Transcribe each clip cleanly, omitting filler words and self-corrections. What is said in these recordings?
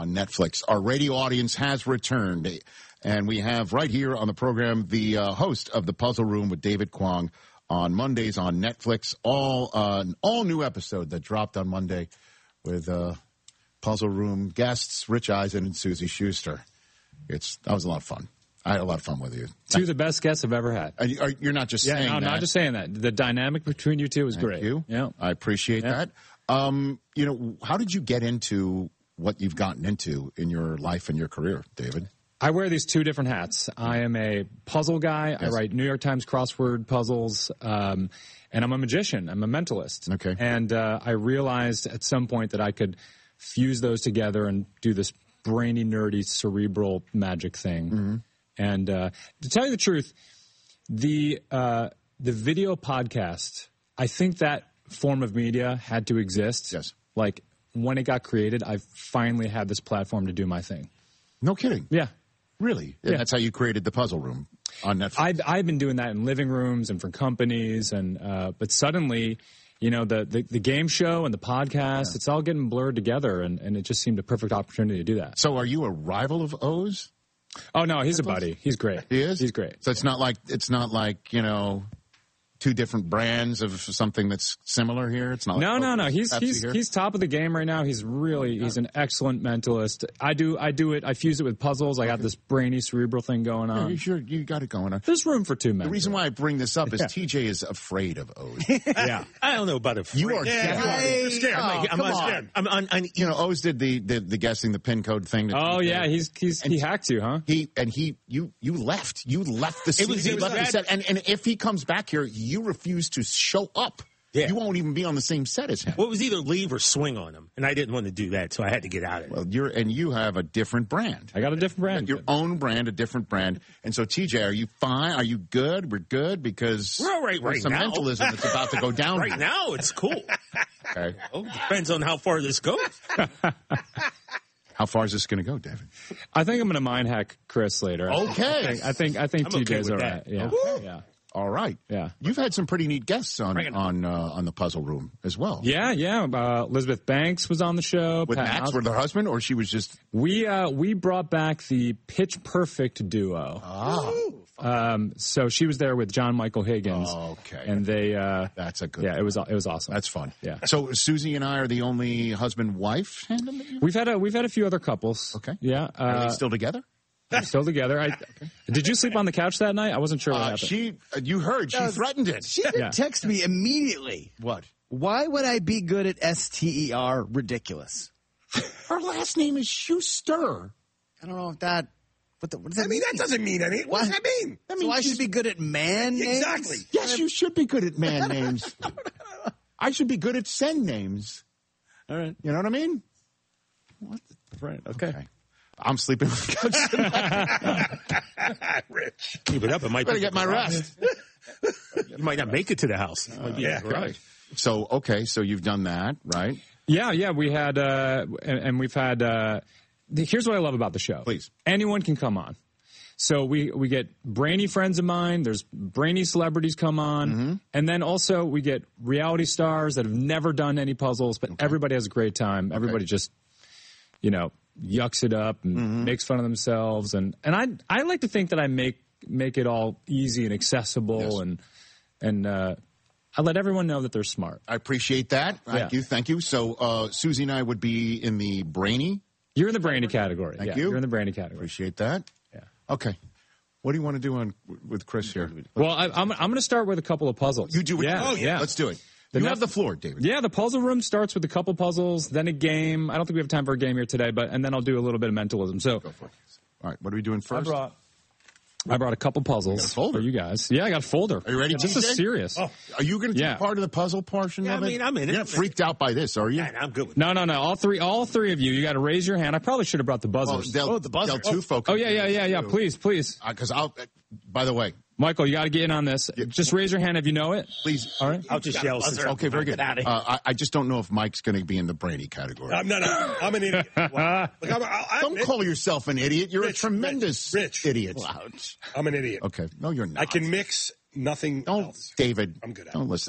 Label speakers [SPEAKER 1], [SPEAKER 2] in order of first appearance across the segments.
[SPEAKER 1] on Netflix. Our radio audience has returned, and we have right here on the program the host of The Puzzle Room with David Kwong on Mondays on Netflix. An all-new episode that dropped on Monday with Puzzle Room guests Rich Eisen and Susie Schuster. That was a lot of fun. I had a lot of fun with you.
[SPEAKER 2] Two of the best guests I've ever had.
[SPEAKER 1] You're not just saying that.
[SPEAKER 2] I'm not just saying that. The dynamic between you two was great.
[SPEAKER 1] Thank you.
[SPEAKER 2] Yeah.
[SPEAKER 1] I appreciate that. How did you get into what you've gotten into in your life and your career, David?
[SPEAKER 2] I wear these two different hats. I am a puzzle guy. Yes. I write New York Times crossword puzzles, and I'm a magician. I'm a mentalist.
[SPEAKER 1] Okay.
[SPEAKER 2] And I realized at some point that I could fuse those together and do this brainy, nerdy, cerebral magic thing.
[SPEAKER 1] Mm-hmm.
[SPEAKER 2] And to tell you the truth, the video podcast, I think that form of media had to exist.
[SPEAKER 1] Yes.
[SPEAKER 2] Like, when it got created, I finally had this platform to do my thing.
[SPEAKER 1] No kidding.
[SPEAKER 2] Yeah.
[SPEAKER 1] Really?
[SPEAKER 2] Yeah.
[SPEAKER 1] That's how you created The Puzzle Room on Netflix?
[SPEAKER 2] I've been doing that in living rooms and for companies, and but suddenly, the game show and the podcast, it's all getting blurred together, and it just seemed a perfect opportunity to do that.
[SPEAKER 1] So are you a rival of O's?
[SPEAKER 2] Oh, no, he's a buddy. He's great.
[SPEAKER 1] He is?
[SPEAKER 2] He's great.
[SPEAKER 1] So it's not like two different brands of something that's similar here? It's not like
[SPEAKER 2] No. He's top of the game right now. He's an excellent mentalist. I do it. I fuse it with puzzles. I got this brainy cerebral thing going on.
[SPEAKER 1] You got it going on.
[SPEAKER 2] There's room for two men.
[SPEAKER 1] The reason why I bring this up is TJ is afraid of O's.
[SPEAKER 2] Yeah.
[SPEAKER 3] I don't know about afraid.
[SPEAKER 1] You are
[SPEAKER 3] I'm scared. I'm scared.
[SPEAKER 1] O's did the guessing the pin code thing.
[SPEAKER 2] Oh yeah, he hacked you, huh?
[SPEAKER 1] You left. You left the scene. You left the set. And if he comes back here, you refuse to show up. Yeah. You won't even be on the same set as him.
[SPEAKER 3] Well, it was either leave or swing on him, and I didn't want to do that, so I had to get out of it.
[SPEAKER 1] Well, you have a different brand.
[SPEAKER 2] I got a different brand.
[SPEAKER 1] Your own brand, a different brand. And so, TJ, are you fine? Are you good? We're good because
[SPEAKER 3] we're all right
[SPEAKER 1] some
[SPEAKER 3] now.
[SPEAKER 1] mentalism that's about to go down.
[SPEAKER 3] Right now, it's cool.
[SPEAKER 1] Okay.
[SPEAKER 3] Well, depends on how far this goes.
[SPEAKER 1] How far is this going to go, David?
[SPEAKER 2] I think I'm going to mind hack Chris later.
[SPEAKER 1] Okay.
[SPEAKER 2] I think TJ's
[SPEAKER 3] okay
[SPEAKER 2] all right.
[SPEAKER 3] that.
[SPEAKER 2] Yeah.
[SPEAKER 3] Okay.
[SPEAKER 2] Yeah.
[SPEAKER 1] All right.
[SPEAKER 2] Yeah.
[SPEAKER 1] You've had some pretty neat guests on the Puzzle Room as well.
[SPEAKER 2] Yeah. Elizabeth Banks was on the show.
[SPEAKER 1] With Max, with her husband, or she was just...
[SPEAKER 2] We brought back the Pitch Perfect duo.
[SPEAKER 1] Oh.
[SPEAKER 2] So she was there with John Michael Higgins.
[SPEAKER 1] Oh, okay.
[SPEAKER 2] And they...
[SPEAKER 1] That's a good...
[SPEAKER 2] Yeah, it was awesome.
[SPEAKER 1] That's fun.
[SPEAKER 2] Yeah.
[SPEAKER 1] So Susie and I are the only husband-wife tandem?
[SPEAKER 2] We've had a few other couples.
[SPEAKER 1] Okay.
[SPEAKER 2] Yeah.
[SPEAKER 1] Are they still together?
[SPEAKER 2] We're still together. Did you sleep on the couch that night? I wasn't sure what happened.
[SPEAKER 1] You heard. She threatened it.
[SPEAKER 4] She did text me immediately.
[SPEAKER 1] What?
[SPEAKER 4] Why would I be good at STER ridiculous?
[SPEAKER 1] Her last name is Schuster.
[SPEAKER 4] I don't know if that... What does that mean?
[SPEAKER 5] That doesn't mean anything. What does that mean?
[SPEAKER 4] That means I should be good at man names?
[SPEAKER 5] Exactly.
[SPEAKER 1] Yes, you should be good at man names. I should be good at send names.
[SPEAKER 4] All right.
[SPEAKER 1] You know what I mean?
[SPEAKER 4] What? Right. Okay.
[SPEAKER 1] I'm sleeping with the couch.
[SPEAKER 5] Rich.
[SPEAKER 3] Keep it up. It might
[SPEAKER 1] better get my rest.
[SPEAKER 3] You might not make it to the house.
[SPEAKER 1] Right. So you've done that, right?
[SPEAKER 2] Yeah. We had, and we've had, here's what I love about the show.
[SPEAKER 1] Please.
[SPEAKER 2] Anyone can come on. So we get brainy friends of mine. There's brainy celebrities come on. And then also we get reality stars that have never done any puzzles, but everybody has a great time. Everybody just, yucks it up and makes fun of themselves. And I like to think that I make it all easy and accessible and I let everyone know that they're smart.
[SPEAKER 1] I appreciate that. Thank you. So Susie and I would be in the brainy.
[SPEAKER 2] You're in the brainy category.
[SPEAKER 1] Thank you.
[SPEAKER 2] You're in the brainy category.
[SPEAKER 1] Appreciate that.
[SPEAKER 2] Yeah.
[SPEAKER 1] Okay. What do you want to do with Chris here?
[SPEAKER 2] Well, I'm going to start with a couple of puzzles.
[SPEAKER 1] You do it?
[SPEAKER 2] Yeah.
[SPEAKER 1] Oh, yeah. Let's do it. You have the floor, David.
[SPEAKER 2] Yeah, the puzzle room starts with a couple puzzles, then a game. I don't think we have time for a game here today, and then I'll do a little bit of mentalism. So,
[SPEAKER 1] go for it. All right, what are we doing first?
[SPEAKER 2] I brought a couple puzzles for you guys. Yeah, I got a folder.
[SPEAKER 1] Are you ready,
[SPEAKER 2] This is serious.
[SPEAKER 1] Oh, are you going to be part of the puzzle portion of it?
[SPEAKER 3] I mean, I'm in it.
[SPEAKER 1] You're not freaked out by this, are you?
[SPEAKER 3] Yeah, I'm good with it.
[SPEAKER 2] No. All three of you. You got to raise your hand. I probably should have brought the buzzers.
[SPEAKER 1] The buzzer. Del Tufo.
[SPEAKER 2] Oh, yeah. Please.
[SPEAKER 1] Because by the way,
[SPEAKER 2] Michael, you got to get in on this. Just raise your hand if you know it.
[SPEAKER 1] Please.
[SPEAKER 2] All right.
[SPEAKER 3] I'll just yell.
[SPEAKER 1] Okay, very good. I just don't know if Mike's going to be in the brainy category.
[SPEAKER 5] No. I'm an idiot. Wow. Look,
[SPEAKER 1] don't call yourself an idiot. You're a tremendous idiot.
[SPEAKER 5] I'm an idiot.
[SPEAKER 1] Okay. No, you're not.
[SPEAKER 5] I can mix nothing else.
[SPEAKER 1] David.
[SPEAKER 5] I'm good at it.
[SPEAKER 1] Don't listen to him.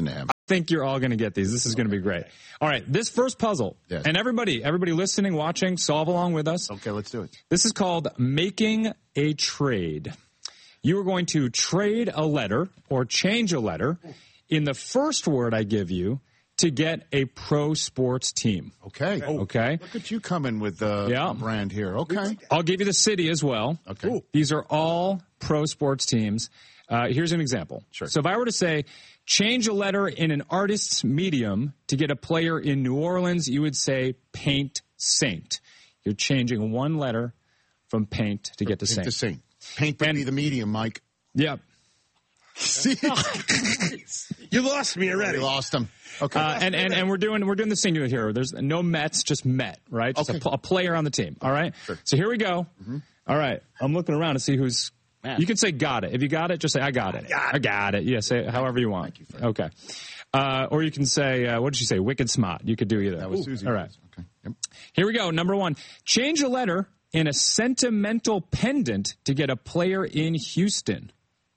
[SPEAKER 2] think you're all going to get these. This is going to be great. All right, this first puzzle,
[SPEAKER 1] Yes.
[SPEAKER 2] and everybody listening, watching, solve along with us.
[SPEAKER 1] Okay, let's do it.
[SPEAKER 2] This is called making a trade. You are going to trade a letter or change a letter in the first word I give you to get a pro sports team.
[SPEAKER 1] Okay.
[SPEAKER 2] Okay?
[SPEAKER 1] Look at you coming with the
[SPEAKER 2] Yeah.
[SPEAKER 1] brand here. Okay.
[SPEAKER 2] I'll give you the city as well.
[SPEAKER 1] Okay. Ooh.
[SPEAKER 2] These are all pro sports teams. Here's an example.
[SPEAKER 1] Sure.
[SPEAKER 2] So if I were to say, change a letter in an artist's medium to get a player in New Orleans, you would say Paint Saint. You're changing one letter from Paint to get to
[SPEAKER 1] Paint
[SPEAKER 2] Saint.
[SPEAKER 1] the Saint. Paint would be the medium, Mike.
[SPEAKER 2] Yep.
[SPEAKER 1] See?
[SPEAKER 5] You lost me
[SPEAKER 1] We
[SPEAKER 5] already.
[SPEAKER 1] lost him. Okay.
[SPEAKER 2] And we're doing the singular here. There's no Mets, just Met, right? Just
[SPEAKER 1] Okay.
[SPEAKER 2] a player on the team. All right.
[SPEAKER 1] Sure.
[SPEAKER 2] So here we go. All right. I'm looking around to see who's. You can say got it. If you got it, just say I got it. I got it. Yeah, say it however you want.
[SPEAKER 1] Thank you,
[SPEAKER 2] okay. Or you can say what did you say? Wicked smart. You could do either.
[SPEAKER 1] That was Susie.
[SPEAKER 2] All right.
[SPEAKER 1] Okay. Yep.
[SPEAKER 2] Here we go. Number one. Change a letter in a sentimental pendant to get a player in Houston.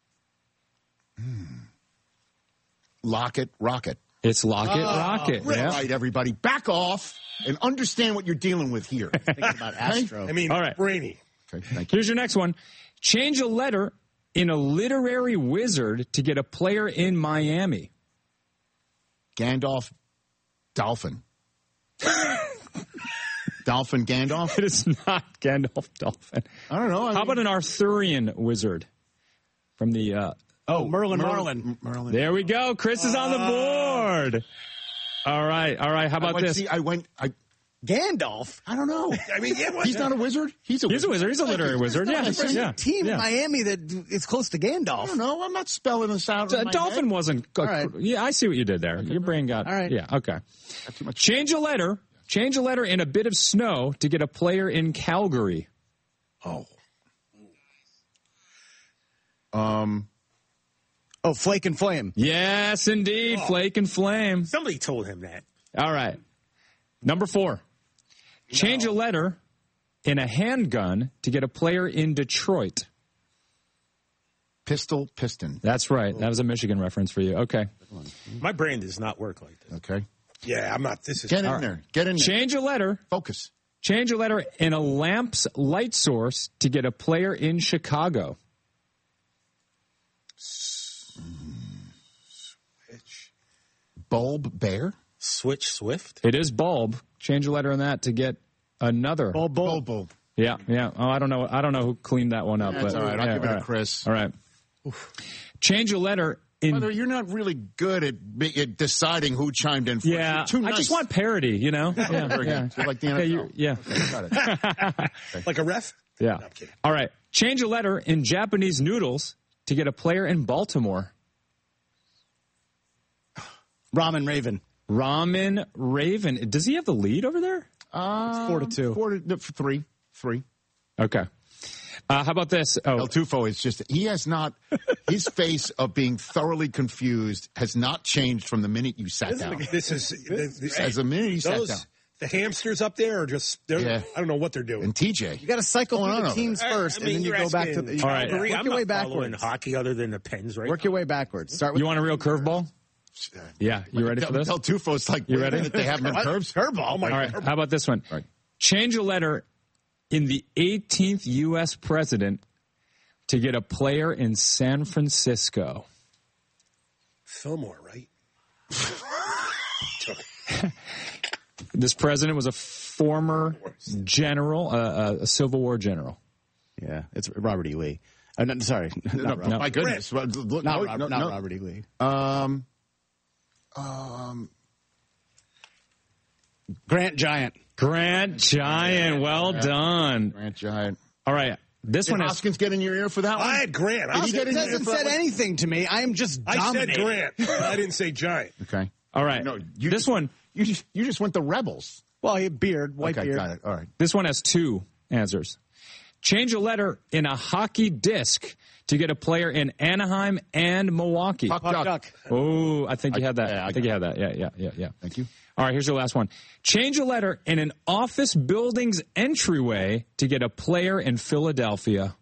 [SPEAKER 1] Locket, rocket.
[SPEAKER 2] It's Locket Rocket.
[SPEAKER 1] All
[SPEAKER 2] Yeah.
[SPEAKER 1] right, everybody, back off and understand what you're dealing with here.
[SPEAKER 4] Thinking about Astro.
[SPEAKER 5] I mean,
[SPEAKER 2] All right.
[SPEAKER 5] brainy.
[SPEAKER 1] Okay, thank you.
[SPEAKER 2] Here's your next one. Change a letter in a literary wizard to get a player in Miami.
[SPEAKER 1] Gandalf, Dolphin. Dolphin, Gandalf?
[SPEAKER 2] It is not Gandalf Dolphin.
[SPEAKER 1] I don't know.
[SPEAKER 2] How about an Arthurian wizard from the...
[SPEAKER 4] Merlin Marlin.
[SPEAKER 1] Merlin.
[SPEAKER 2] there we go. Chris is on the board. All right. How about this?
[SPEAKER 4] Gandalf.
[SPEAKER 1] I don't know.
[SPEAKER 5] I mean, yeah,
[SPEAKER 1] He's not a wizard? He's a
[SPEAKER 2] He's a wizard. He's a literary wizard. Yeah.
[SPEAKER 4] There's
[SPEAKER 2] yeah.
[SPEAKER 4] a team
[SPEAKER 2] yeah.
[SPEAKER 4] in Miami that is close to
[SPEAKER 1] I
[SPEAKER 4] Gandalf.
[SPEAKER 1] don't know. I'm not spelling this out. in my
[SPEAKER 2] Dolphin
[SPEAKER 1] head.
[SPEAKER 2] wasn't...
[SPEAKER 4] right.
[SPEAKER 2] Yeah, I see what you did there. Your brain got...
[SPEAKER 4] All right.
[SPEAKER 2] Yeah, okay.
[SPEAKER 1] Got too much.
[SPEAKER 2] Change a letter in a bit of snow to get a player in Calgary.
[SPEAKER 4] Oh, Flake and Flame.
[SPEAKER 2] Yes, indeed. Flake and Flame.
[SPEAKER 3] Somebody told him that.
[SPEAKER 2] All right. Number 4. Change a letter in a handgun to get a player in Detroit.
[SPEAKER 1] Pistol, piston.
[SPEAKER 2] That's right. That was a Michigan reference for you. Okay.
[SPEAKER 3] My brain does not work like this.
[SPEAKER 1] Okay.
[SPEAKER 5] Yeah, I'm not. This is.
[SPEAKER 1] Get in there. Get in there.
[SPEAKER 2] Change a letter.
[SPEAKER 1] Focus.
[SPEAKER 2] Change a letter in a lamp's light source to get a player in Chicago.
[SPEAKER 1] Bulb, bear.
[SPEAKER 3] Switch Swift.
[SPEAKER 2] It is bulb. Change a letter in that to get another.
[SPEAKER 1] Bulb.
[SPEAKER 2] Yeah. Oh, I don't know who cleaned that one up.
[SPEAKER 1] That's
[SPEAKER 2] but,
[SPEAKER 1] all right. I'll
[SPEAKER 2] yeah,
[SPEAKER 1] give it
[SPEAKER 2] all
[SPEAKER 1] to
[SPEAKER 2] right.
[SPEAKER 1] Chris.
[SPEAKER 2] All right. Change a letter in.
[SPEAKER 1] Brother, you're not really good at deciding who chimed in first.
[SPEAKER 2] Yeah,
[SPEAKER 1] You're too
[SPEAKER 2] I
[SPEAKER 1] nice.
[SPEAKER 2] just want parody, you know? Yeah,
[SPEAKER 1] Very
[SPEAKER 2] yeah.
[SPEAKER 1] good. You're like the
[SPEAKER 2] Yeah,
[SPEAKER 1] NFL.
[SPEAKER 2] yeah.
[SPEAKER 1] Got it.
[SPEAKER 5] Like a ref?
[SPEAKER 2] Yeah.
[SPEAKER 5] No, I'm kidding.
[SPEAKER 2] All right. Change a letter in Japanese noodles to get a player in Baltimore.
[SPEAKER 4] Ramen Raven.
[SPEAKER 2] Ramen Raven. Does he have the lead over there?
[SPEAKER 4] 4-2.
[SPEAKER 1] 4-3. 3.
[SPEAKER 2] Okay. How about this? Oh,
[SPEAKER 1] El Tufo is just, he has not, his face of being thoroughly confused has not changed from the minute you sat down.
[SPEAKER 5] This is.
[SPEAKER 1] As the minute you sat
[SPEAKER 5] those,
[SPEAKER 1] down.
[SPEAKER 5] the hamsters up there are just. They're,
[SPEAKER 1] Yeah.
[SPEAKER 5] I don't know what they're doing.
[SPEAKER 1] And TJ.
[SPEAKER 4] You got to cycle
[SPEAKER 1] Going
[SPEAKER 4] through
[SPEAKER 1] on
[SPEAKER 4] the
[SPEAKER 1] over
[SPEAKER 4] teams first, and then you go back to the.
[SPEAKER 2] All right.
[SPEAKER 4] Work
[SPEAKER 3] I'm
[SPEAKER 4] your way
[SPEAKER 3] not following
[SPEAKER 4] backwards.
[SPEAKER 3] hockey other than the Pens, right?
[SPEAKER 4] Work your way backwards. Start with
[SPEAKER 2] you want a real curveball? Yeah. You ready for this?
[SPEAKER 1] El Tufo's like,
[SPEAKER 2] You
[SPEAKER 1] wait a
[SPEAKER 2] ready?
[SPEAKER 1] minute, they have him in curves?
[SPEAKER 5] Curveball.
[SPEAKER 2] All right. How about this one?
[SPEAKER 1] All right.
[SPEAKER 2] Change a letter in the 18th U.S. president to get a player in San Francisco.
[SPEAKER 5] Fillmore, right?
[SPEAKER 2] This president was a former general, a Civil War general.
[SPEAKER 4] Yeah, it's Robert E. Lee. No, sorry, not Robert.
[SPEAKER 1] My goodness. Look,
[SPEAKER 4] Not,
[SPEAKER 1] no, no.
[SPEAKER 4] Robert E. Lee. Grant Giant.
[SPEAKER 2] Grant Giant, well done.
[SPEAKER 1] Grant Giant.
[SPEAKER 2] All right, this
[SPEAKER 1] Did
[SPEAKER 2] one is
[SPEAKER 1] Hoskins get in your ear for that one?
[SPEAKER 5] I had Grant.
[SPEAKER 1] Did he get
[SPEAKER 4] It
[SPEAKER 1] in your ear
[SPEAKER 4] hasn't
[SPEAKER 1] for that
[SPEAKER 4] said
[SPEAKER 1] one?
[SPEAKER 4] anything to me. I am just
[SPEAKER 5] I said
[SPEAKER 4] dominating.
[SPEAKER 5] Grant. I didn't say Giant.
[SPEAKER 1] Okay.
[SPEAKER 2] all right.
[SPEAKER 1] No,
[SPEAKER 2] This one,
[SPEAKER 1] You just went the Rebels.
[SPEAKER 4] Well, he had beard, white
[SPEAKER 1] Okay,
[SPEAKER 4] beard.
[SPEAKER 1] got it. All right.
[SPEAKER 2] this one has 2 answers. Change a letter in a hockey disc to get a player in Anaheim and Milwaukee.
[SPEAKER 1] Puck
[SPEAKER 4] Puck
[SPEAKER 1] duck.
[SPEAKER 4] duck.
[SPEAKER 2] Oh, I think you had that.
[SPEAKER 1] yeah,
[SPEAKER 2] I think you had that. Yeah.
[SPEAKER 1] Thank you.
[SPEAKER 2] All right, here's your last one. Change a letter in an office building's entryway to get a player in Philadelphia.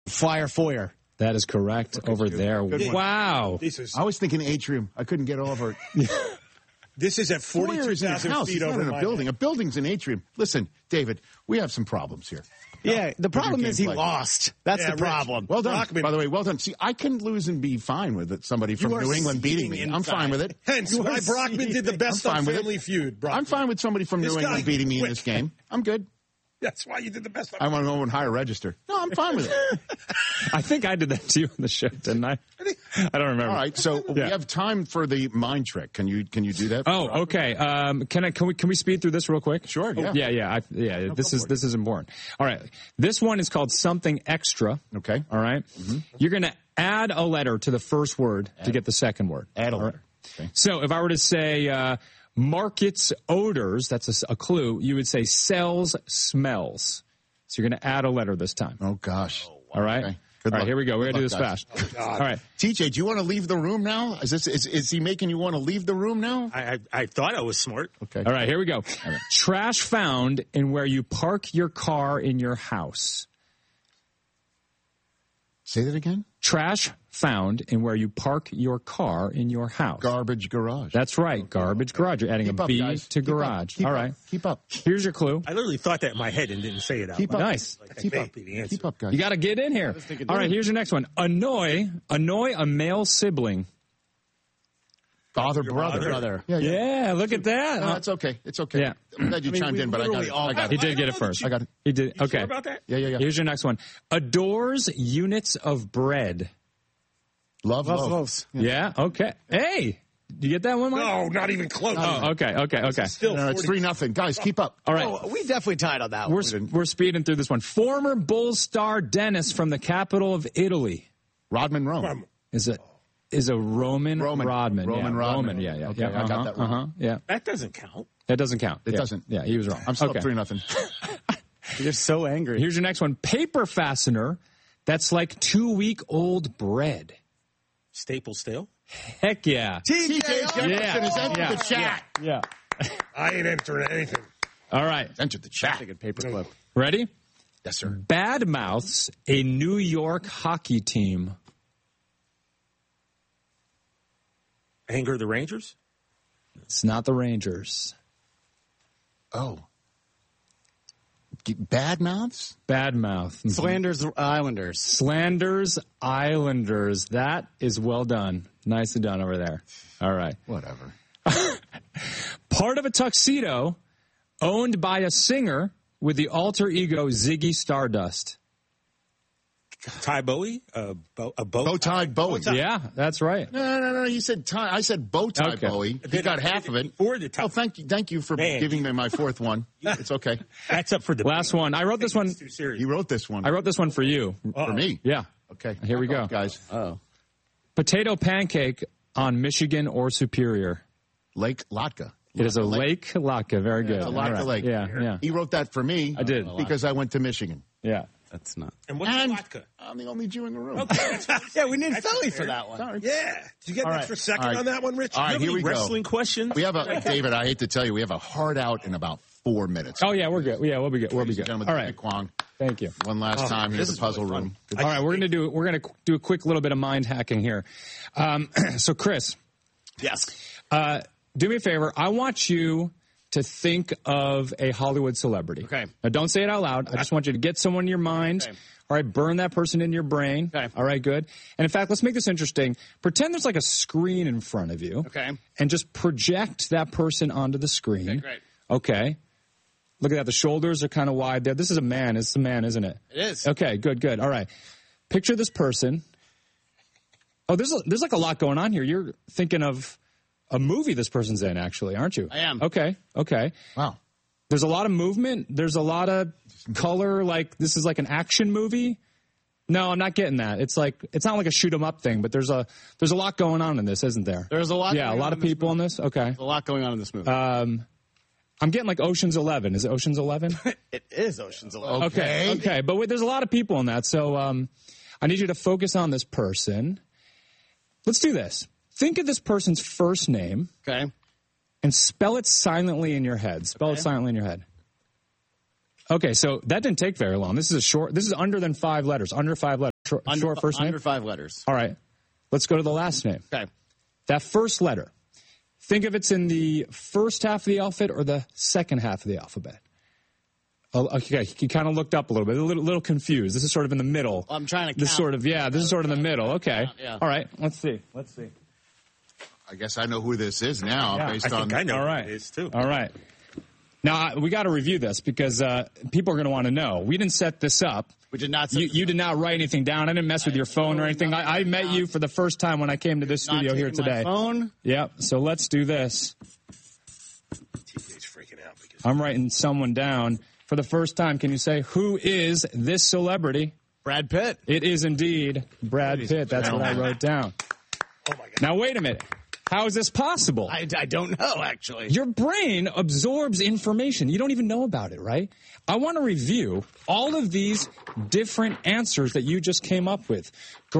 [SPEAKER 4] Flyer foyer.
[SPEAKER 2] That is correct over there.
[SPEAKER 5] Good one.
[SPEAKER 2] Wow.
[SPEAKER 1] I was thinking atrium. I couldn't get over it.
[SPEAKER 5] This is at
[SPEAKER 1] Foyer is in a
[SPEAKER 5] 42,000
[SPEAKER 1] house.
[SPEAKER 5] feet
[SPEAKER 1] It's not
[SPEAKER 5] over
[SPEAKER 1] in
[SPEAKER 5] my
[SPEAKER 1] a building.
[SPEAKER 5] head.
[SPEAKER 1] A building's an atrium. Listen, David, we have some problems here.
[SPEAKER 4] Yeah, the problem is he
[SPEAKER 1] gameplay.
[SPEAKER 4] lost. That's
[SPEAKER 5] Yeah,
[SPEAKER 4] the
[SPEAKER 5] Rich.
[SPEAKER 4] problem.
[SPEAKER 1] Well done.
[SPEAKER 5] Brockman.
[SPEAKER 1] By the way, well done. See, I can lose and be fine with it. Somebody from
[SPEAKER 4] You are
[SPEAKER 1] New England beating me.
[SPEAKER 4] seething
[SPEAKER 1] I'm fine with
[SPEAKER 4] inside.
[SPEAKER 1] it.
[SPEAKER 5] Hence why Brockman did the best
[SPEAKER 1] I'm
[SPEAKER 5] on
[SPEAKER 1] fine with it.
[SPEAKER 5] Family Feud. Brockman.
[SPEAKER 1] I'm fine with somebody from
[SPEAKER 5] This
[SPEAKER 1] New England
[SPEAKER 5] guy
[SPEAKER 1] beating me in
[SPEAKER 5] quit.
[SPEAKER 1] this game. I'm good.
[SPEAKER 5] That's why you did the best on
[SPEAKER 1] I want to go and hire a register. No, I'm fine with it.
[SPEAKER 2] I think I did that to you on the show, didn't I? I don't remember.
[SPEAKER 1] All right, so we
[SPEAKER 2] Yeah.
[SPEAKER 1] have time for the mind trick. Can you do that?
[SPEAKER 2] Oh, okay. Can we speed through this real quick?
[SPEAKER 1] Sure, yeah.
[SPEAKER 2] Yeah. This is important. All right. This one is called something extra.
[SPEAKER 1] Okay.
[SPEAKER 2] All right? You're going to add a letter to the first word to get the second word.
[SPEAKER 1] Add a
[SPEAKER 2] All right?
[SPEAKER 1] letter. Okay.
[SPEAKER 2] So if I were to say markets odors, that's a clue. You would say sells smells. So you're going to add a letter this time.
[SPEAKER 1] Oh gosh.
[SPEAKER 2] All right.
[SPEAKER 1] Okay. Good
[SPEAKER 2] All right.
[SPEAKER 1] luck.
[SPEAKER 2] Here we go. We're
[SPEAKER 1] Good
[SPEAKER 2] going to do this
[SPEAKER 1] luck, guys.
[SPEAKER 2] fast. All right.
[SPEAKER 1] TJ, do you want to leave the room now? Is he making you want to leave the room now?
[SPEAKER 3] I thought I was smart.
[SPEAKER 1] Okay.
[SPEAKER 2] All right. Here we go. Trash found in where you park your car in your house.
[SPEAKER 1] Say that again.
[SPEAKER 2] Trash found in where you park your car in your house.
[SPEAKER 1] Garbage garage.
[SPEAKER 2] That's right. Garbage garage. You're adding
[SPEAKER 1] Keep
[SPEAKER 2] a
[SPEAKER 1] up,
[SPEAKER 2] B
[SPEAKER 1] guys.
[SPEAKER 2] to
[SPEAKER 1] Keep up.
[SPEAKER 2] garage.
[SPEAKER 1] Keep
[SPEAKER 2] All
[SPEAKER 1] up.
[SPEAKER 2] right.
[SPEAKER 1] Keep up.
[SPEAKER 2] Here's your clue.
[SPEAKER 3] I literally thought that in my head and didn't say it out
[SPEAKER 1] Keep
[SPEAKER 3] loud.
[SPEAKER 1] up.
[SPEAKER 2] Nice.
[SPEAKER 3] Like,
[SPEAKER 1] Keep
[SPEAKER 3] that
[SPEAKER 1] up.
[SPEAKER 3] can't be the answer.
[SPEAKER 1] Keep up, guys.
[SPEAKER 2] You got to get in here. All right. Here's your next one. Annoy a male sibling.
[SPEAKER 1] Father, brother. Yeah.
[SPEAKER 2] Yeah. Look at that.
[SPEAKER 1] No, it's okay. It's okay.
[SPEAKER 2] Yeah.
[SPEAKER 1] I'm glad you chimed
[SPEAKER 4] we
[SPEAKER 1] in, but I got
[SPEAKER 4] literally
[SPEAKER 1] it.
[SPEAKER 4] all
[SPEAKER 1] I got
[SPEAKER 2] He
[SPEAKER 1] it.
[SPEAKER 2] did get it first.
[SPEAKER 1] I got it.
[SPEAKER 2] He did. Okay.
[SPEAKER 3] Sure about that?
[SPEAKER 1] Yeah.
[SPEAKER 2] Here's your next one. Adores units of bread.
[SPEAKER 1] Love.
[SPEAKER 4] Loves.
[SPEAKER 2] Yeah. Okay. Hey. Did you get that one, Mike?
[SPEAKER 5] No, not even close.
[SPEAKER 2] Oh, okay.
[SPEAKER 5] Still
[SPEAKER 1] No, it's 3-0. Guys, keep up.
[SPEAKER 2] All right.
[SPEAKER 4] Oh, we definitely tied on that one.
[SPEAKER 2] We're speeding through this one. Former Bulls star Dennis from the capital of Italy
[SPEAKER 1] Rodman Rome.
[SPEAKER 2] is a Roman Rodman.
[SPEAKER 1] Roman
[SPEAKER 2] Yeah,
[SPEAKER 1] Rodman.
[SPEAKER 2] Roman. Yeah.
[SPEAKER 1] Okay, I got that wrong.
[SPEAKER 2] Yeah.
[SPEAKER 3] That doesn't count.
[SPEAKER 2] That doesn't count.
[SPEAKER 1] It
[SPEAKER 2] Yeah.
[SPEAKER 1] doesn't.
[SPEAKER 2] Yeah, he was wrong.
[SPEAKER 1] I'm still
[SPEAKER 2] okay.
[SPEAKER 1] up 3-0.
[SPEAKER 4] You're so angry.
[SPEAKER 2] Here's your next one. Paper fastener that's like 2-week-old bread.
[SPEAKER 3] Staple stale.
[SPEAKER 2] Heck yeah.
[SPEAKER 1] TJ Jefferson has entered
[SPEAKER 2] Yeah.
[SPEAKER 1] the chat.
[SPEAKER 2] Yeah.
[SPEAKER 5] I ain't entering anything.
[SPEAKER 2] All right.
[SPEAKER 1] Entered the chat.
[SPEAKER 4] Paperclip.
[SPEAKER 2] Ready?
[SPEAKER 1] Yes, sir.
[SPEAKER 2] Bad mouths a New York hockey team.
[SPEAKER 3] Anger the Rangers.
[SPEAKER 2] It's not the Rangers.
[SPEAKER 1] Oh. Bad mouths?
[SPEAKER 2] Bad mouth.
[SPEAKER 4] Slanders Islanders.
[SPEAKER 2] Slanders Islanders. That is well done. Nicely done over there. All right.
[SPEAKER 1] Whatever.
[SPEAKER 2] Part of a tuxedo owned by a singer with the alter ego Ziggy Stardust.
[SPEAKER 3] Ty Bowie. A bow
[SPEAKER 1] Bow tie Bowie.
[SPEAKER 2] Yeah, that's right.
[SPEAKER 1] No. You said tie. I said bow tie
[SPEAKER 2] Okay.
[SPEAKER 1] Bowie. You got half of it.
[SPEAKER 3] Before the tie.
[SPEAKER 1] Oh, thank you for
[SPEAKER 3] Man.
[SPEAKER 1] giving me my fourth one. It's okay.
[SPEAKER 3] That's up for the
[SPEAKER 2] Last one. I wrote this one.
[SPEAKER 3] Too serious.
[SPEAKER 1] You wrote this one
[SPEAKER 2] I wrote this one for you.
[SPEAKER 1] for me.
[SPEAKER 2] Yeah.
[SPEAKER 1] Okay.
[SPEAKER 2] Here we go.
[SPEAKER 1] guys.
[SPEAKER 4] Oh.
[SPEAKER 2] Potato pancake on Michigan or Superior.
[SPEAKER 1] Lake Latka.
[SPEAKER 2] It is a Lake Latka. Very good.
[SPEAKER 1] It's a
[SPEAKER 2] All
[SPEAKER 1] Latka
[SPEAKER 2] right.
[SPEAKER 1] Lake.
[SPEAKER 2] Yeah.
[SPEAKER 1] He wrote that for me.
[SPEAKER 2] I did.
[SPEAKER 1] Because I went to Michigan.
[SPEAKER 2] Yeah.
[SPEAKER 4] That's not.
[SPEAKER 3] And what's
[SPEAKER 1] And
[SPEAKER 3] the vodka?
[SPEAKER 1] I'm the only Jew in the room.
[SPEAKER 4] Yeah, we need Philly for that one.
[SPEAKER 1] Sorry.
[SPEAKER 5] Yeah. Did you get an
[SPEAKER 1] right.
[SPEAKER 5] extra second
[SPEAKER 1] All right.
[SPEAKER 5] on that one, Rich?
[SPEAKER 1] All right, here we go.
[SPEAKER 3] Wrestling questions.
[SPEAKER 1] We have David, I hate to tell you, we have a hard out in about 4 minutes.
[SPEAKER 2] Oh, yeah, we're good. Yeah, we'll be good. We'll be
[SPEAKER 1] Ladies and
[SPEAKER 2] good.
[SPEAKER 1] gentlemen,
[SPEAKER 2] All
[SPEAKER 1] David
[SPEAKER 2] right.
[SPEAKER 1] Kwong.
[SPEAKER 2] Thank you.
[SPEAKER 1] One last time here at the puzzle room.
[SPEAKER 2] All right, we're gonna do a quick little bit of mind hacking here. So, Chris,
[SPEAKER 4] Yes.
[SPEAKER 2] do me a favor. I want you to think of a Hollywood celebrity.
[SPEAKER 4] Okay.
[SPEAKER 2] Now, don't say it out loud. I just want you to get someone in your mind.
[SPEAKER 4] Okay.
[SPEAKER 2] All right, burn that person in your brain.
[SPEAKER 4] Okay.
[SPEAKER 2] All right, good. And in fact, let's make this interesting. Pretend there's like a screen in front of you.
[SPEAKER 4] Okay.
[SPEAKER 2] And just project that person onto the screen.
[SPEAKER 4] Okay, great.
[SPEAKER 2] Okay. Look at that. The shoulders are kind of wide there. This is a man. It's a man, isn't it?
[SPEAKER 4] It is.
[SPEAKER 2] Okay, good. All right. Picture this person. Oh, there's like a lot going on here. You're thinking of a movie this person's in, actually, aren't you?
[SPEAKER 4] I am.
[SPEAKER 2] Okay.
[SPEAKER 1] Wow.
[SPEAKER 2] There's a lot of movement. There's a lot of color. Like this is like an action movie. No, I'm not getting that. It's not like a shoot 'em up thing, but there's a lot going on in this, isn't there?
[SPEAKER 4] There's a lot.
[SPEAKER 2] Yeah, a
[SPEAKER 4] going
[SPEAKER 2] lot
[SPEAKER 4] on
[SPEAKER 2] of
[SPEAKER 4] in this
[SPEAKER 2] people in
[SPEAKER 4] movie.
[SPEAKER 2] this. Okay.
[SPEAKER 4] There's a lot going on in this movie.
[SPEAKER 2] I'm getting like Ocean's 11. Is it Ocean's 11?
[SPEAKER 4] It is Ocean's 11.
[SPEAKER 2] Okay. But wait, there's a lot of people in that. So I need you to focus on this person. Let's do this. Think of this person's first name
[SPEAKER 4] Okay.
[SPEAKER 2] and spell it silently in your head. Spell it silently in your head. Okay, so that didn't take very long. This is under than 5 letters. Under 5 letters. Short first name?
[SPEAKER 4] Under 5 letters.
[SPEAKER 2] All right. Let's go to the last name.
[SPEAKER 4] Okay.
[SPEAKER 2] That first letter. Think if it's in the first half of the alphabet or the second half of the alphabet. Oh, okay, he kind of looked up a little bit, a little confused. This is sort of in the middle.
[SPEAKER 4] I'm trying to count.
[SPEAKER 2] This is sort of in the middle. Okay.
[SPEAKER 4] Yeah.
[SPEAKER 2] All right, let's see.
[SPEAKER 1] I guess I know who this is now,
[SPEAKER 2] Yeah,
[SPEAKER 1] based
[SPEAKER 3] I
[SPEAKER 1] on.
[SPEAKER 3] think I know
[SPEAKER 2] All
[SPEAKER 3] who
[SPEAKER 2] right.
[SPEAKER 3] it is, too.
[SPEAKER 2] All right. Now, we got to review this because people are going to want to know. We didn't set this up.
[SPEAKER 4] We did not.
[SPEAKER 2] You did not write anything down. I didn't mess with your phone or anything. I met you for the first time when I came to this studio here today.
[SPEAKER 4] My phone.
[SPEAKER 2] Yep. So let's do this.
[SPEAKER 5] TJ's freaking out because
[SPEAKER 2] I'm writing someone down for the first time. Can you say, who is this celebrity?
[SPEAKER 4] Brad Pitt.
[SPEAKER 2] It is indeed Brad Pitt. That's what I wrote down.
[SPEAKER 5] oh my god.
[SPEAKER 2] Now, wait a minute. How is this possible?
[SPEAKER 4] I don't know, actually.
[SPEAKER 2] Your brain absorbs information. You don't even know about it, right? I want to review all of these different answers that you just came up with.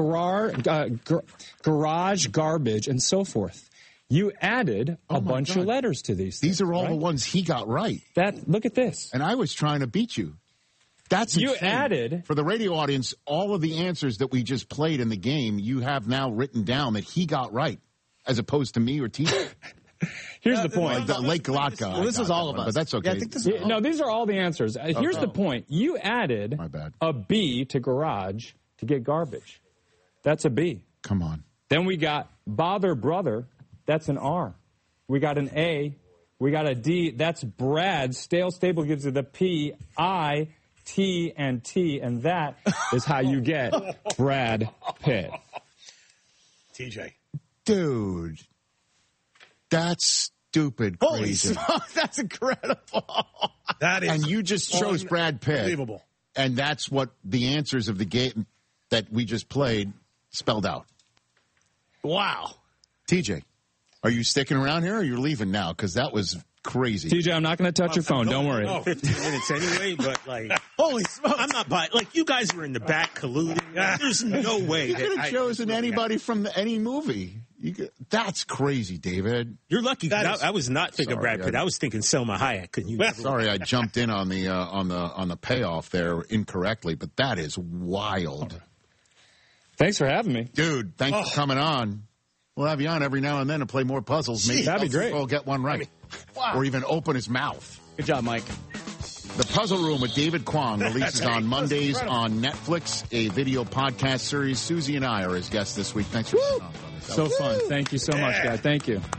[SPEAKER 2] Garage, garbage, and so forth. You added a bunch of letters to these things.
[SPEAKER 1] These are all
[SPEAKER 2] right?
[SPEAKER 1] the ones he got right.
[SPEAKER 2] Look at this.
[SPEAKER 1] And I was trying to beat you. That's
[SPEAKER 2] You
[SPEAKER 1] insane.
[SPEAKER 2] added-
[SPEAKER 1] For the radio audience, all of the answers that we just played in the game, you have now written down that he got right, as opposed to me or TJ.
[SPEAKER 2] Here's the point.
[SPEAKER 1] The Lake Lotka.
[SPEAKER 4] Well, this was all of us.
[SPEAKER 1] But that's okay.
[SPEAKER 4] Yeah, I think this
[SPEAKER 2] No, these are all the answers. Here's the point. You added
[SPEAKER 1] My bad.
[SPEAKER 2] a B to garage to get garbage. That's a B.
[SPEAKER 1] Come on.
[SPEAKER 2] Then we got bother brother. That's an R. We got an A. We got a D. That's Brad. Stale Stable gives you the P, I, T, and T. And that is how you get Brad Pitt.
[SPEAKER 5] TJ.
[SPEAKER 1] Dude. That's stupid
[SPEAKER 4] Holy
[SPEAKER 1] crazy.
[SPEAKER 4] smokes, that's incredible.
[SPEAKER 5] That is
[SPEAKER 1] And you just chose Brad Pitt.
[SPEAKER 5] unbelievable.
[SPEAKER 1] And that's what the answers of the game that we just played spelled out.
[SPEAKER 4] Wow.
[SPEAKER 1] TJ, are you sticking around here or you're leaving now? Because that was crazy.
[SPEAKER 2] TJ, I'm not going to touch your phone. Don't worry.
[SPEAKER 3] 15 minutes anyway, but like,
[SPEAKER 4] Holy smokes.
[SPEAKER 3] I'm not buying. Like, you guys were in the back colluding. There's no way
[SPEAKER 1] You could
[SPEAKER 3] that
[SPEAKER 1] have chosen anybody from any movie. That's crazy, David.
[SPEAKER 3] You're lucky. I was not thinking
[SPEAKER 1] Sorry,
[SPEAKER 3] Brad Pitt. I was thinking Selma Hayek. And you
[SPEAKER 1] Sorry, I jumped in on the payoff there incorrectly, but that is wild,
[SPEAKER 2] Thanks for having me.
[SPEAKER 1] dude. Thanks for coming on. We'll have you on every now and then to play more puzzles. Maybe
[SPEAKER 2] That'd be great.
[SPEAKER 1] We'll get one right, or even open his mouth.
[SPEAKER 4] Good job, Mike.
[SPEAKER 1] The Puzzle Room with David Kwong releases
[SPEAKER 5] That's
[SPEAKER 1] on Mondays
[SPEAKER 5] incredible.
[SPEAKER 1] on Netflix, a video podcast series. Susie and I are his guests this week. Thanks for coming on, brothers. That
[SPEAKER 2] So
[SPEAKER 1] was
[SPEAKER 2] fun. Thank you so much, guys. Thank you.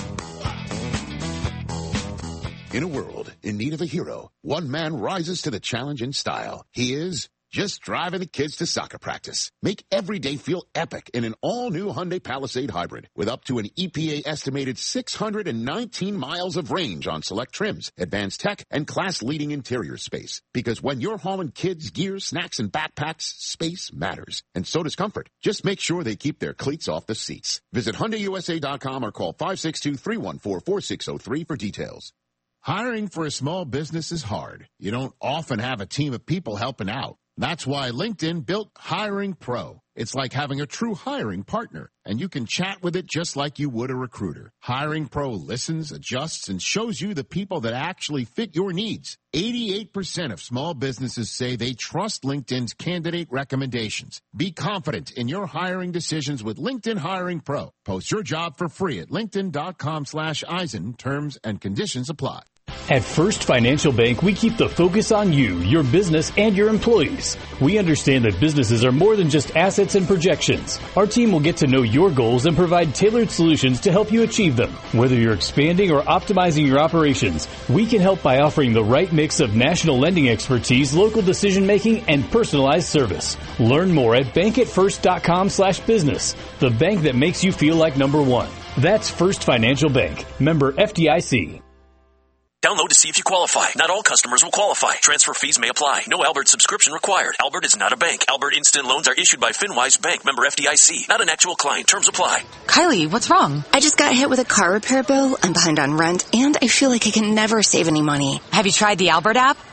[SPEAKER 1] In a world in need of a hero, one man rises to the challenge in style. He is just driving the kids to soccer practice. Make every day feel epic in an all-new Hyundai Palisade Hybrid with up to an EPA estimated 619 miles of range on select trims, advanced tech, and class-leading interior space. Because when you're hauling kids, gear, snacks, and backpacks, space matters. And so does comfort. Just make sure they keep their cleats off the seats. Visit HyundaiUSA.com or call 562-314-4603 for details. Hiring for a small business is hard. You don't often have a team of people helping out. That's why LinkedIn built Hiring Pro. It's like having a true hiring partner, and you can chat with it just like you would a recruiter. Hiring Pro listens, adjusts, and shows you the people that actually fit your needs. 88% of small businesses say they trust LinkedIn's candidate recommendations. Be confident in your hiring decisions with LinkedIn Hiring Pro. Post your job for free at linkedin.com/Eisen. Terms and conditions apply.
[SPEAKER 6] At First Financial Bank, we keep the focus on you, your business, and your employees. We understand that businesses are more than just assets and projections. Our team will get to know your goals and provide tailored solutions to help you achieve them. Whether you're expanding or optimizing your operations, we can help by offering the right mix of national lending expertise, local decision-making, and personalized service. Learn more at bankatfirst.com/business, the bank that makes you feel like number one. That's First Financial Bank, member FDIC.
[SPEAKER 7] Download to see if you qualify. Not all customers will qualify. Transfer fees may apply. No Albert subscription required. Albert is not a bank. Albert Instant Loans are issued by FinWise Bank, member FDIC. Not an actual client. Terms apply.
[SPEAKER 8] Kylie, what's wrong? I just got hit with a car repair bill. I'm behind on rent, and I feel like I can never save any money.
[SPEAKER 9] Have you tried the Albert app?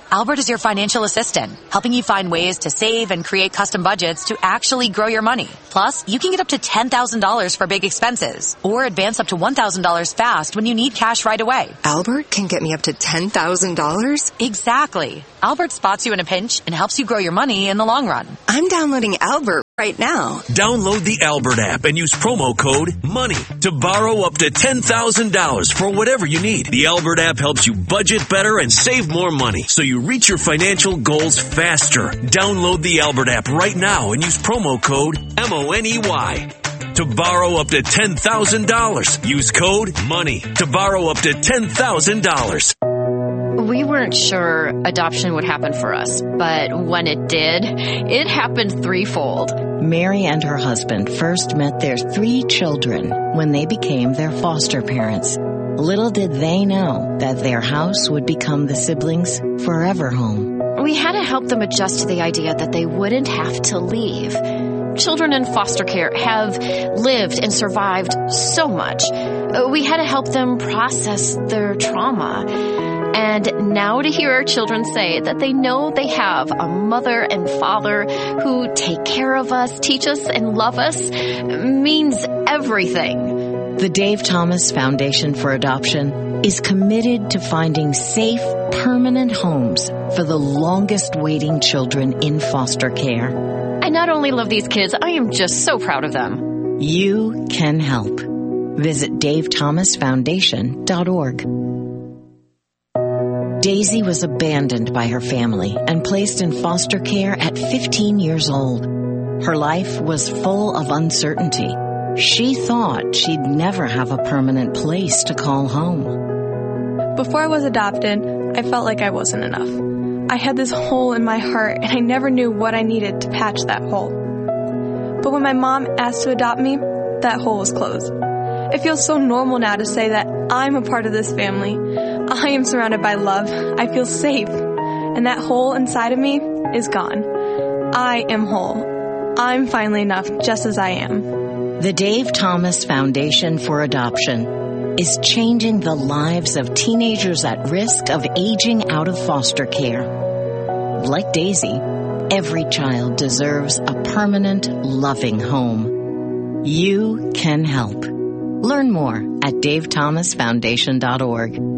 [SPEAKER 8] Albert is your financial assistant, helping you find ways to save and create custom budgets to actually grow your money. Plus, you can get up to $10,000 for big expenses or advance up to $1,000 fast when you need cash right away.
[SPEAKER 9] Albert can get me up to $10,000?
[SPEAKER 8] Exactly. Albert spots you in a pinch and helps you grow your money in the long run.
[SPEAKER 9] I'm downloading Albert right now.
[SPEAKER 7] Download the Albert app and use promo code MONEY to borrow up to $10,000 for whatever you need. The Albert app helps you budget better and save more money so you reach your financial goals faster. Download the Albert app right now and use promo code MONEY to borrow up to $10,000. Use code MONEY to borrow up to $10,000.
[SPEAKER 10] We weren't sure adoption would happen for us, but when it did, it happened threefold.
[SPEAKER 11] Mary and her husband first met their 3 children when they became their foster parents. Little did they know that their house would become the siblings' forever home.
[SPEAKER 10] We had to help them adjust to the idea that they wouldn't have to leave. Children in foster care have lived and survived so much. We had to help them process their trauma. And now to hear our children say that they know they have a mother and father who take care of us, teach us, and love us means everything.
[SPEAKER 11] The Dave Thomas Foundation for Adoption is committed to finding safe, permanent homes for the longest waiting children in foster care.
[SPEAKER 10] I not only love these kids, I am just so proud of them.
[SPEAKER 11] You can help. Visit davethomasfoundation.org. Daisy was abandoned by her family and placed in foster care at 15 years old. Her life was full of uncertainty. She thought she'd never have a permanent place to call home.
[SPEAKER 12] Before I was adopted, I felt like I wasn't enough. I had this hole in my heart, and I never knew what I needed to patch that hole. But when my mom asked to adopt me, that hole was closed. It feels so normal now to say that I'm a part of this family. I am surrounded by love. I feel safe. And that hole inside of me is gone. I am whole. I'm finally enough just as I am.
[SPEAKER 11] The Dave Thomas Foundation for Adoption is changing the lives of teenagers at risk of aging out of foster care. Like Daisy, every child deserves a permanent, loving home. You can help. Learn more at davethomasfoundation.org.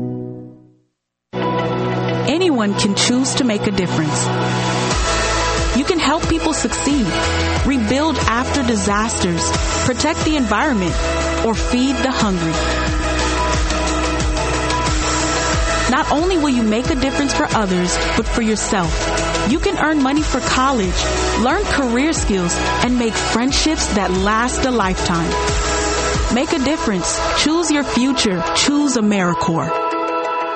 [SPEAKER 13] Anyone can choose to make a difference. You can help people succeed, rebuild after disasters, protect the environment, or feed the hungry. Not only will you make a difference for others, but for yourself. You can earn money for college, learn career skills, and make friendships that last a lifetime. Make a difference. Choose your future. Choose AmeriCorps.